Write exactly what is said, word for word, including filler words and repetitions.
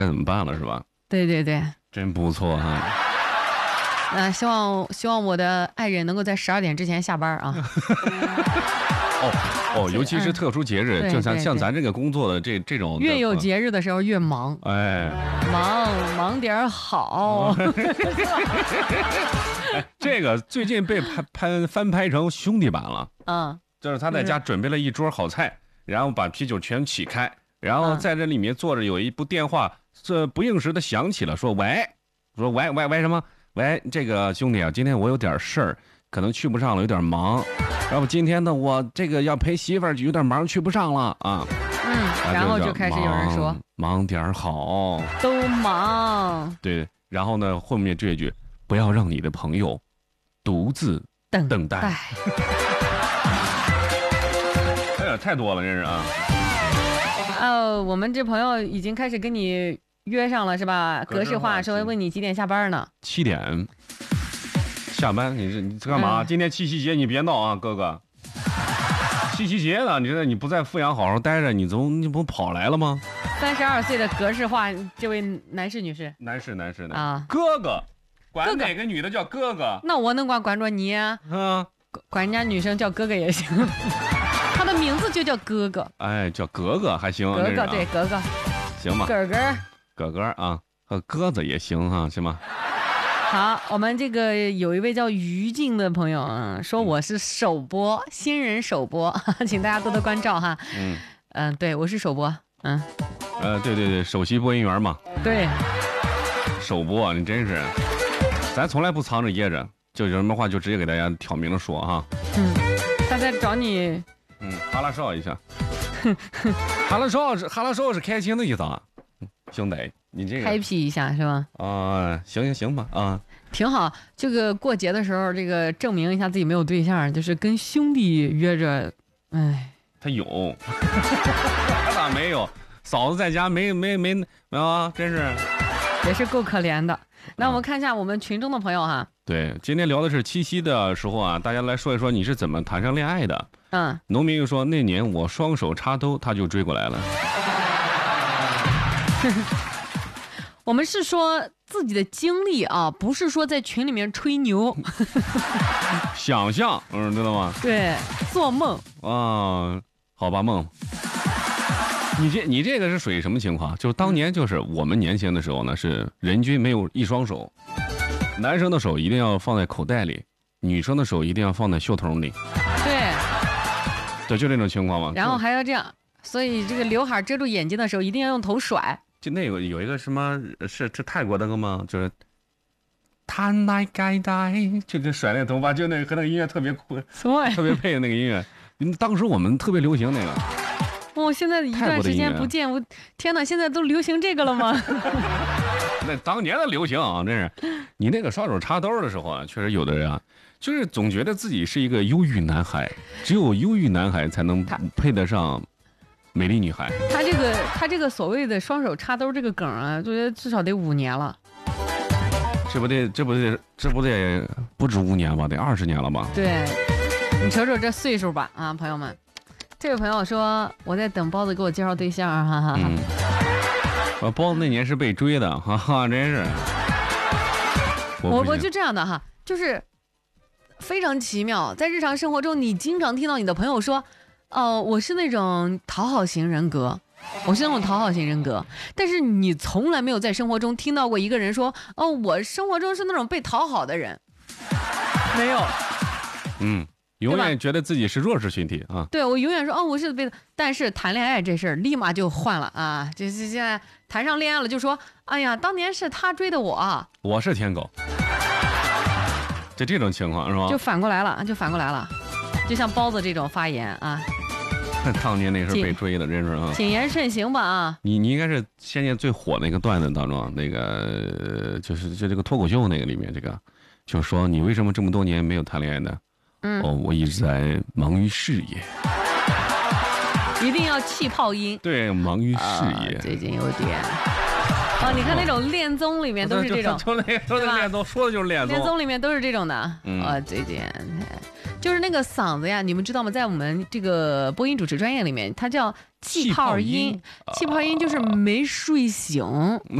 该怎么办了是吧？ 对对对， 真不错哈。 那、呃、希望希望我的爱人能够在十二点之前下班啊。 哦哦，尤其是特殊节日， 嗯、 就像像咱这个工作的这这种， 越有节日的时候越忙。 哎， 忙忙点好。 哎，这个最近被拍拍翻拍成兄弟版了。 嗯， 就是他在家准备了一桌好菜，然后把啤酒全起开，然后在这里面坐着，有一部电话，这不应时的响起了，说喂，说喂喂喂什么？喂，这个兄弟啊，今天我有点事儿，可能去不上了，有点忙。要不今天呢，我这个要陪媳妇儿，有点忙，去不上了啊。 嗯，然后就开始有人说， 忙点好， 都忙。 对，然后呢，后面这句，不要让你的朋友独自等等待。哎呀，太多了，真是啊。 呃，我们这朋友已经开始跟你约上了是吧？格式化说问你几点下班呢？ 七点下班。你这你干嘛？嗯、今天七夕节你别闹啊，哥哥。七夕节呢？你这你不在阜阳好好待着，你怎么你不跑来了吗？ 三十二岁的格式化，这位男士女士？ 男士男士的啊， 哥哥，管哪个女的叫哥哥？ 那我能管管着你啊？ 嗯， 管人家女生叫哥哥也行。他的名字就叫哥哥。 哎，叫格格还行。 格格、啊、对格格， 行吧。 格格格格啊，和鸽子也行哈、啊，行吗？ 好，我们这个有一位叫于静的朋友啊，说我是首播、嗯、新人首播，请大家多多关照哈。嗯嗯、呃，对我是首播，嗯， 呃，对对对，首席播音员嘛。 对， 首播，你真是，咱从来不藏着掖着，就有什么话就直接给大家挑明了说哈。 嗯，他在找你， 嗯，哈拉少一下，哈拉少是哈拉少是开心的意思啊，兄弟。你这个开辟一下是吧？ 啊、呃，行行行吧，啊， 挺好。这个过节的时候，这个证明一下自己没有对象，就是跟兄弟约着。哎， 他有，他咋没有？嫂子在家没没没没有啊？真是， 也是够可怜的。那我们看一下我们群中的朋友哈。 对，今天聊的是七夕的时候啊，大家来说一说你是怎么谈上恋爱的。 嗯， 农民又说那年我双手插兜，他就追过来了。 我们是说自己的经历啊，不是说在群里面吹牛。 想象，嗯，知道吗？ 对，做梦啊，好吧，梦。你这你这个是属于什么情况？就是当年就是我们年轻的时候呢，是人均没有一双手，男生的手一定要放在口袋里，女生的手一定要放在袖筒里。 对， 对，就这种情况嘛。 然后还要这样，所以这个刘海遮住眼睛的时候，一定要用头甩。 就那有有一个什么是是泰国的歌吗？就是弹来盖带，就就甩那个头发，就那个和那个音乐特别酷，特别配的那个音乐。当时我们特别流行那个。 哦，现在一段时间不见，我天哪，现在都流行这个了吗？ 那当年的流行啊，真是。你那个双手插兜的时候啊，确实有的人啊，就是总觉得自己是一个忧郁男孩，只有忧郁男孩才能配得上美丽女孩。 他这个他这个所谓的双手插兜这个梗啊，我觉得至少得五年了。 这不得这不得这不得不止五年吧，得二十年了吧？ 对，你瞅瞅这岁数吧啊，朋友们。这位朋友说我在等包子给我介绍对象，哈哈哈。嗯， 我包子那年是被追的，哈哈，真是。 我我就这样的哈，就是非常奇妙，在日常生活中，你经常听到你的朋友说。哦、呃，我是那种讨好型人格，我是那种讨好型人格，但是你从来没有在生活中听到过一个人说，哦，我生活中是那种被讨好的人，没有。 嗯，永远觉得自己是弱势群体啊。 对，我永远说，哦，我是被，但是谈恋爱这事儿立马就换了啊，就是现在谈上恋爱了，就说，哎呀，当年是他追的我， 我是舔狗，就这种情况是吧？ 就反过来了，就反过来了。就像包子这种发言啊， 当年那时候被追的，真是啊， 谨言慎行吧啊！ 你你应该是现在最火那个段子当中，那个就是就这个脱口秀那个里面，这个就是说你为什么这么多年没有谈恋爱呢？嗯，哦，我一直在忙于事业， 一定要气泡音。 对，忙于事业， 呃、最近有点。哦，你看那种恋综里面都是这种， 就那都是恋综，说的就是恋综， 恋综里面都是这种的。 嗯， 哦，最近就是那个嗓子呀，你们知道吗？在我们这个播音主持专业里面，它叫气泡音。气泡音就是没睡醒。